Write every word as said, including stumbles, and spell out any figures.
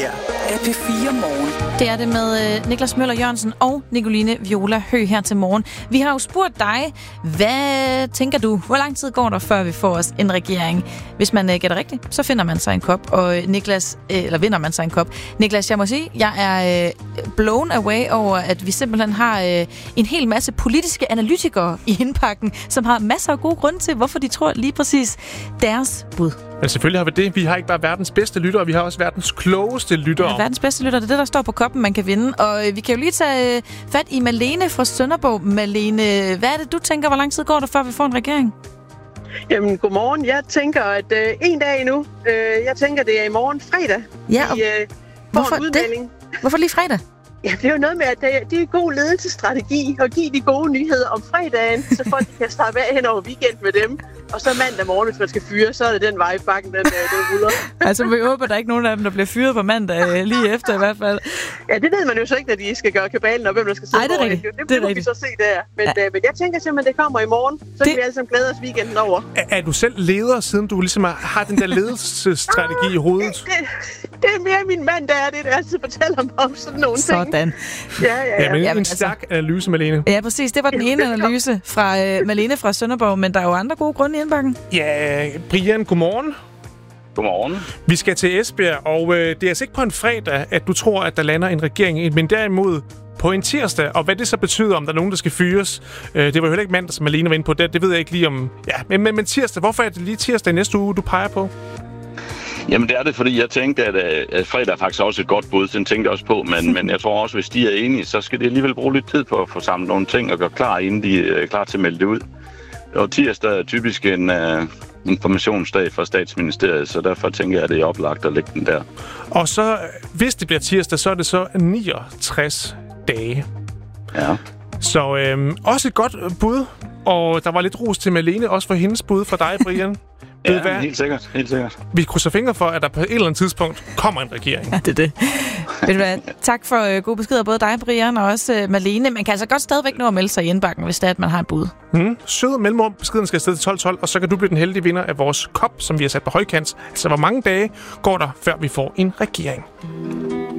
her er P fire Morgen. Det er det med øh, Niklas Møller Jørgensen og Nicoline Viola Høgh her til morgen. Vi har jo spurgt dig, hvad tænker du? Hvor lang tid går der, før vi får os en regering? Hvis man øh, gætter rigtigt, så finder man sig en kop, og øh, Niklas, øh, eller vinder man sig en kop. Niklas, jeg må sige, jeg er øh, blown away over, at vi simpelthen har øh, en hel masse politiske analytikere i indpakken, som har masser af gode grunde til, hvorfor de tror lige præcis deres bud. Men selvfølgelig har vi det. Vi har ikke bare verdens bedste lyttere, vi har også verdens klogeste lyttere. Ja, verdens bedste lyttere, det er det, der står på koppen, man kan vinde. Og øh, vi kan jo lige tage øh, fat i Malene fra Sønderborg. Malene, hvad er det, du tænker, hvor lang tid går der, før vi får en regering? Jamen, godmorgen. Jeg tænker, at øh, en dag endnu. Øh, jeg tænker, det er i morgen fredag. Ja, og I, øh, hvorfor en udmelding. det? Hvorfor lige fredag? Ja, det er jo noget med, at det, det er god ledelsesstrategi at give de gode nyheder om fredagen, så folk kan slappe af hen over weekend med dem. Og så mandag morgen, hvis man skal fyre, så er det den vej, bakken den, den ruller. Altså, vi håber, at der er ikke nogen af dem, der bliver fyret på mandag lige efter i hvert fald. Ja, det ved man jo så ikke, når de skal gøre kabalen, og hvem der skal sidde. Ej, det er rigtigt. Det, det, det, det må vi så se der. Men, ja. øh, men jeg tænker simpelthen, det kommer i morgen. Så det... kan vi alle sammen glæde os weekenden over. Er, er du selv leder, siden du ligesom har den der ledelsesstrategi i hovedet? Det, det er mere min mand, der er det, der altid fortæller mig om sådan nogle ting. Sådan. Ja, ja, ja. Ja, men Jamen, en stærk altså... analyse, Malene. Ja, præcis. Det var den ene analyse fra øh, Malene fra Sønderborg, men der er jo andre gode grunde i indbakken. Ja, Brian, godmorgen. Godmorgen. Vi skal til Esbjerg, og øh, det er altså ikke på en fredag, at du tror, at der lander en regering, men derimod på en tirsdag. Og hvad det så betyder, om der er nogen, der skal fyres, øh, det var jo heller ikke mandag, som Malene var inde på. Det, det ved jeg ikke lige om... Ja, men, men, men tirsdag, hvorfor er det lige tirsdag i næste uge, du peger på? Jamen det er det, fordi jeg tænkte, at, at fredag er faktisk også et godt bud. Den tænkte jeg også på, men, men jeg tror også, hvis de er enige, så skal de alligevel bruge lidt tid på at få samlet nogle ting og gøre klar, inden de er klar til at melde det ud. Og tirsdag er typisk en uh, informationsdag for Statsministeriet, så derfor tænker jeg, at det er oplagt at lægge den der. Og så, hvis det bliver tirsdag, så er det så niogtres dage. Ja. Så øhm, også et godt bud, og der var lidt ros til Malene, også for hendes bud fra dig, Brian. Ja, hvad? helt sikkert, helt sikkert. Vi krydser fingre for, at der på et eller andet tidspunkt kommer en regering. Ja, det er det. Ved du hvad? Tak for uh, gode beskeder, både dig, Brian, og også uh, Malene. Man kan altså godt stadigvæk nå at melde sig i indbakken, hvis det er, at man har et bud. Mm. Sød mellemrum. Beskeden skal afsted til tolv tolv, og så kan du blive den heldige vinder af vores kop, som vi har sat på højkant. Altså, hvor mange dage går der, før vi får en regering?